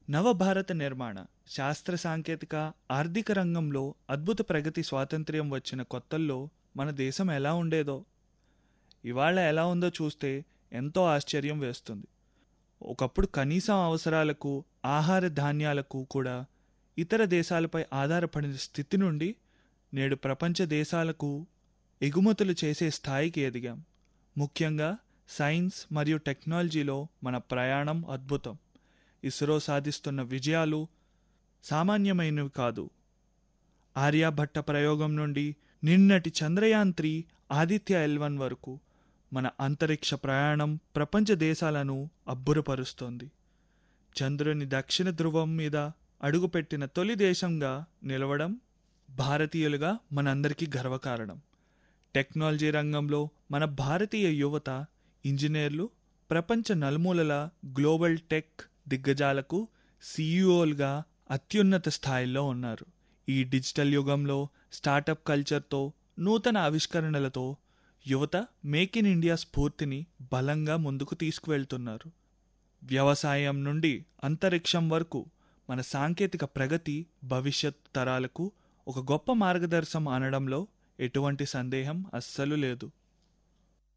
నవభారత నిర్మాణ, శాస్త్ర సాంకేతిక, ఆర్థిక రంగంలో అద్భుత ప్రగతి. స్వాతంత్ర్యం వచ్చిన కొత్తల్లో మన దేశం ఎలా ఉండేదో ఇవాళ ఎలా ఉందో చూస్తే ఎంతో ఆశ్చర్యం వేస్తుంది. ఒకప్పుడు కనీసం అవసరాలకు, ఆహార ధాన్యాలకు కూడా ఇతర దేశాలపై ఆధారపడిన స్థితి నుండి నేడు ప్రపంచ దేశాలకు ఎగుమతులు చేసే స్థాయికి ఎదిగాం. ముఖ్యంగా సైన్స్ మరియు టెక్నాలజీలో మన ప్రయాణం అద్భుతం. ఇస్రో సాధిస్తున్న విజయాలు సామాన్యమైనవి కాదు. ఆర్యాభట్ట ప్రయోగం నుండి నిన్నటి చంద్రయాన్-3, ఆదిత్య-L1 వరకు మన అంతరిక్ష ప్రయాణం ప్రపంచ దేశాలను అబ్బురపరుస్తోంది. చంద్రుని దక్షిణ ధృవం మీద అడుగుపెట్టిన తొలి దేశంగా నిలవడం భారతీయులుగా మనందరికీ గర్వకారణం. టెక్నాలజీ రంగంలో మన భారతీయ యువత, ఇంజనీర్లు ప్రపంచ నలుమూలల గ్లోబల్ టెక్ దిగ్గజాలకు సీఈఓలుగా అత్యున్నత స్థాయిలో ఉన్నారు. ఈ డిజిటల్ యుగంలో స్టార్టప్ కల్చర్తో, నూతన ఆవిష్కరణలతో యువత మేక్ ఇన్ ఇండియా స్ఫూర్తిని బలంగా ముందుకు తీసుకువెళ్తున్నారు. వ్యవసాయం నుండి అంతరిక్షం వరకు మన సాంకేతిక ప్రగతి భవిష్యత్ తరాలకు ఒక గొప్ప మార్గదర్శనం అనడంలో ఎటువంటి సందేహం అస్సలు లేదు.